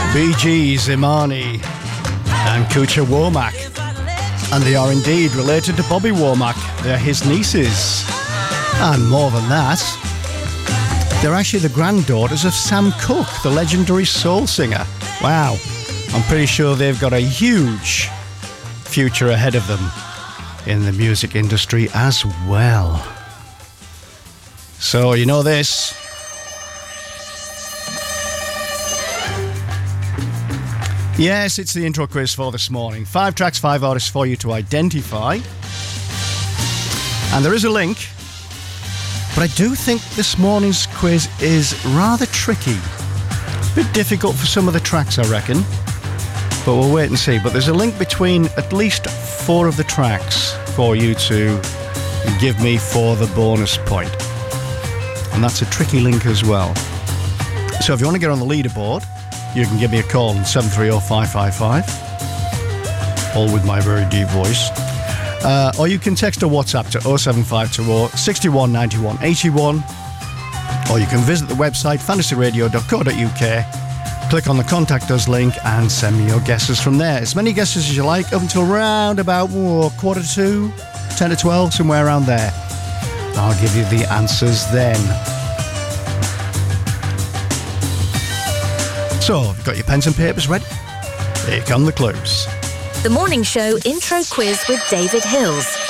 Bee Gees, Imani and Kucha Womack. And they are indeed related to Bobby Womack. They're his nieces. And more than that, they're actually the granddaughters of Sam Cooke, the legendary soul singer. Wow. I'm pretty sure they've got a huge future ahead of them in the music industry as well. So, you know this. Yes, it's the intro quiz for this morning. 5 tracks, 5 artists for you to identify. And there is a link. But I do think this morning's quiz is rather tricky. A bit difficult for some of the tracks, I reckon. But we'll wait and see. But there's a link between at least 4 of the tracks for you to give me for the bonus point. And that's a tricky link as well. So if you want to get on the leaderboard, you can give me a call on 730-555, all with my very deep voice. Or you can text or WhatsApp to 07520 61 91 81. Or you can visit the website fantasyradio.co.uk, click on the Contact Us link and send me your guesses from there. As many guesses as you like, up until around about 1:45, 10 to 12, somewhere around there. I'll give you the answers then. So, have you got your pens and papers ready? Here come the clues. The Morning Show Intro Quiz with David Hills.